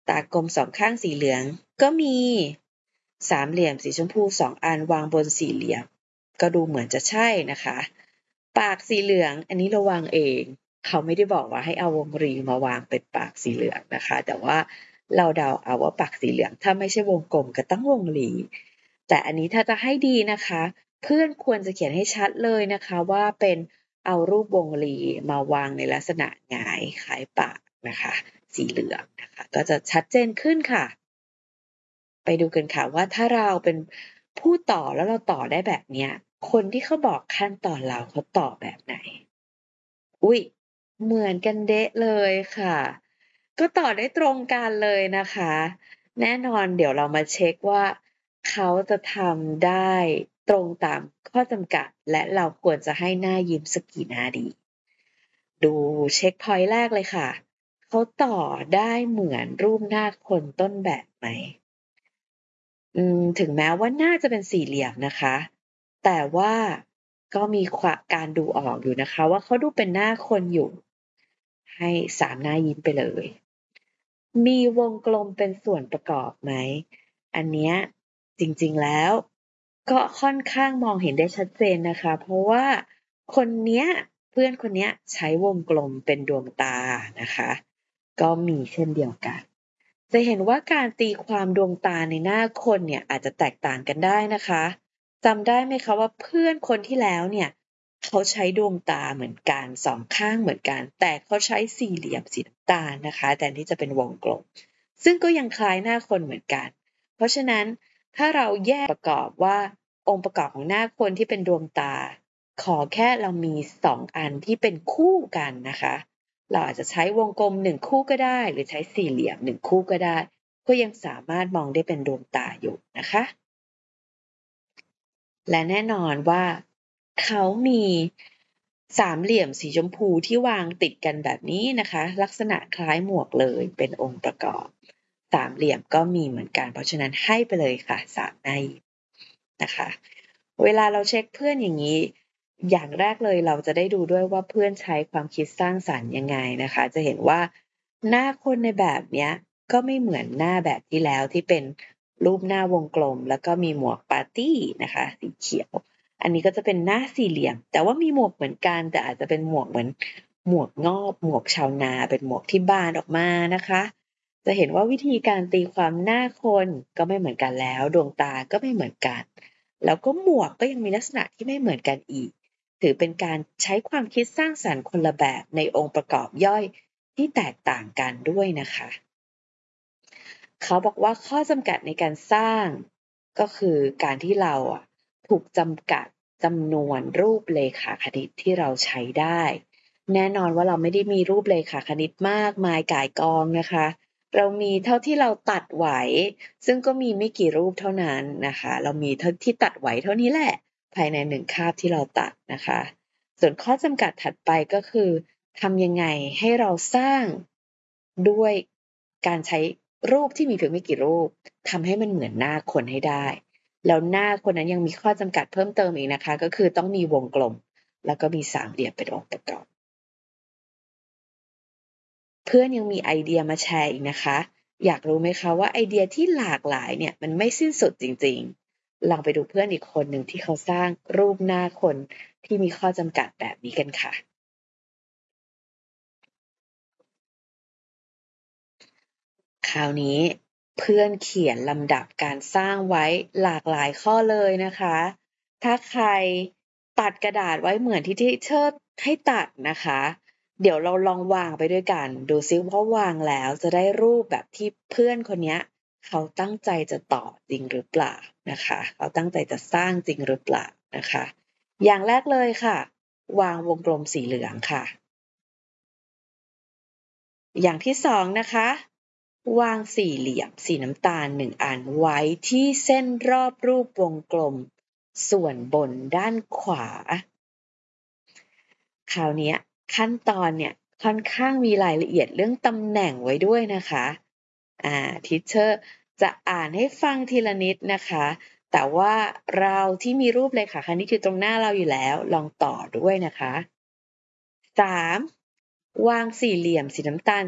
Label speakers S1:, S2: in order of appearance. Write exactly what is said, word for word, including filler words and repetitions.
S1: ตากลมสองข้างสีเหลืองก็มีสามเหลี่ยมสีชมพูสองอันวางบนสี่เหลี่ยมก็ดูเหมือนจะใช่นะคะปากสีเหลืองอันนี้เราวางเองเขาไม่ได้บอกว่าให้เอาวงรีมาวางเป็นปากสีเหลืองนะคะแต่ว่าเราเดาเอาว่าปากสีเหลืองถ้าไม่ใช่วงกลมก็ต้องวงรีแต่อันนี้ถ้าจะให้ดีนะคะเพื่อนควรจะเขียนให้ชัดเลยนะคะว่าเป็นเอารูปวงรีมาวางในลักษณะหงายคล้ายปากนะคะสีเหลืองนะคะก็จะชัดเจนขึ้นค่ะไปดูกันค่ะว่าถ้าเราเป็นผู้ต่อแล้วเราต่อได้แบบเนี้ยคนที่เขาบอกขั้นตอนเราเขาต่อแบบไหนอุ๊ยเหมือนกันเด๊ะเลยค่ะก็ต่อได้ตรงกันเลยนะคะแน่นอนเดี๋ยวเรามาเช็กว่าเขาจะทำได้ตรงตามข้อจำกัดและเราควรจะให้หน้ายิ้มสักกี่หน้าดีดูเช็กพอยต์แรกเลยค่ะเขาต่อได้เหมือนรูปหน้าคนต้นแบบไหมอืมถึงแม้ว่าหน้าจะเป็นสี่เหลี่ยมนะคะแต่ว่าก็มีควาการดูออกอยู่นะคะว่าเขาดูเป็นหน้าคนอยู่ให้สามหน้ายิ้มไปเลยมีวงกลมเป็นส่วนประกอบไหมอันเนี้ยจริงๆแล้วก็ค่อนข้างมองเห็นได้ชัดเจนนะคะเพราะว่าคนเนี้ยเพื่อนคนเนี้ยใช้วงกลมเป็นดวงตานะคะก็มีเช่นเดียวกัน จะเห็นว่าการตีความดวงตาในหน้าคนเนี่ยอาจจะแตกต่างกันได้นะคะจำได้ไหมคะว่าเพื่อนคนที่แล้วเนี่ยเขาใช้ดวงตาเหมือนกันสองข้างเหมือนกันแต่เขาใช้สี่เหลี่ยมสีน้ำตาลนะคะแทนที่จะเป็นวงกลมซึ่งก็ยังคล้ายหน้าคนเหมือนกันเพราะฉะนั้นถ้าเราแยกประกอบว่าองค์ประกอบของหน้าคนที่เป็นดวงตาขอแค่เรามีสองอันที่เป็นคู่กันนะคะเราอาจจะใช้วงกลมหนึ่งคู่ก็ได้หรือใช้สี่เหลี่ยมหนึ่งคู่ก็ได้ก็ยังสามารถมองได้เป็นดวงตาอยู่นะคะและแน่นอนว่าเขามีสามเหลี่ยมสีชมพูที่วางติดกันแบบนี้นะคะลักษณะคล้ายหมวกเลยเป็นองค์ประกอบสามเหลี่ยมก็มีเหมือนกันเพราะฉะนั้นให้ไปเลยค่ะสามหน้ายิ้มนะคะเวลาเราเช็คเพื่อนอย่างนี้อย่างแรกเลยเราจะได้ดูด้วยว่าเพื่อนใช้ความคิดสร้างสรรค์ยังไงนะคะจะเห็นว่าหน้าคนในแบบเนี้ยก็ไม่เหมือนหน้าแบบที่แล้วที่เป็นรูปหน้าวงกลมแล้วก็มีหมวกปาร์ตี้นะคะสีเขียวอันนี้ก็จะเป็นหน้าสี่เหลี่ยมแต่ว่ามีหมวกเหมือนกันแต่อาจจะเป็นหมวกเหมือนหมวกงอบหมวกชาวนาเป็นหมวกที่บานออกมานะคะจะเห็นว่าวิธีการตีความหน้าคนก็ไม่เหมือนกันแล้วดวงตาก็ไม่เหมือนกันแล้วก็หมวกก็ยังมีลักษณะที่ไม่เหมือนกันอีกถือเป็นการใช้ความคิดสร้างสรรค์คนละแบบในองค์ประกอบย่อยที่แตกต่างกันด้วยนะคะเขาบอกว่าข้อจำกัดในการสร้างก็คือการที่เราอะถูกจำกัดจำนวนรูปเลขาคณิตที่เราใช้ได้แน่นอนว่าเราไม่ได้มีรูปเลขาคณิตมากมายก่ายกองนะคะเรามีเท่าที่เราตัดไหวซึ่งก็มีไม่กี่รูปเท่านั้นนะคะเรามีเท่าที่ตัดไหวเท่านี้แหละภายในหนึ่งคาบที่เราตัดนะคะส่วนข้อจำกัดถัดไปก็คือทำยังไงให้เราสร้างด้วยการใช้รูปที่มีเพียงไม่กี่รูปทำให้มันเหมือนหน้าคนให้ได้แล้วหน้าคนนั้นยังมีข้อจำกัดเพิ่มเติมอีกนะคะก็คือต้องมีวงกลมแล้วก็มีสามเหลี่ยมเป็นองค์ประกอบเพื่อนยังมีไอเดียมาแชร์อีกนะคะอยากรู้ไหมคะว่าไอเดียที่หลากหลายเนี่ยมันไม่สิ้นสุดจริงๆลองไปดูเพื่อนอีกคนหนึ่งที่เขาสร้างรูปหน้าคนที่มีข้อจำกัดแบบนี้กันค่ะ คราวนี้เพื่อนเขียนลำดับการสร้างไว้หลากหลายข้อเลยนะคะ ถ้าใครตัดกระดาษไว้เหมือนที่ที่เชิดให้ตัดนะคะ เดี๋ยวเราลองวางไปด้วยกัน ดูซิว่าวางแล้วจะได้รูปแบบที่เพื่อนคนนี้เขาตั้งใจจะต่อจริงหรือเปล่านะคะเขาตั้งใจจะสร้างจริงหรือเปล่านะคะ อย่างแรกเลยค่ะ วางวงกลมสีเหลืองค่ะ อย่างที่สองนะคะวางสี่เหลี่ยมสีน้ำตาลหนึ่งอันไว้ที่เส้นรอบรูปวงกลมส่วนบนด้านขวาคราวนี้ขั้นตอนเนี่ยค่อนข้างมีรายละเอียดเรื่องตำแหน่งไว้ด้วยนะคะอ่าทิเชอร์จะอ่านให้ฟังทีละนิดนะคะแต่ว่าเราที่มีรูปเลยค่ะคณิตอยู่ตรงหน้าเราอยู่แล้วลองต่อด้วยนะคะสามวางสี่เหลี่ยมสีน้ำตาล